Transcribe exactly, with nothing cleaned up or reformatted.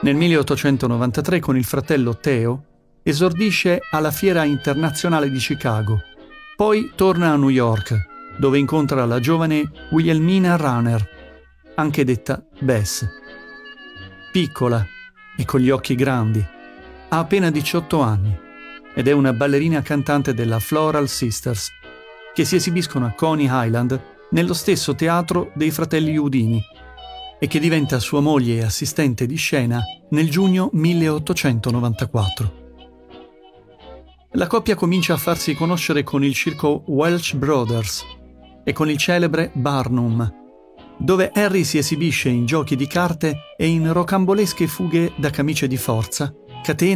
Nel milleottocentonovantatré con il fratello Theo esordisce alla Fiera Internazionale di Chicago. Poi torna a New York, dove incontra la giovane Wilhelmina Runner, anche detta Bess. Piccola e con gli occhi grandi, ha appena diciotto anni ed è una ballerina cantante della Floral Sisters, che si esibiscono a Coney Island nello stesso teatro dei fratelli Houdini e che diventa sua moglie e assistente di scena nel giugno milleottocentonovantaquattro. La coppia comincia a farsi conoscere con il circo Welch Brothers e con il celebre Barnum, dove Harry si esibisce in giochi di carte e in rocambolesche fughe da camicie di forza, catene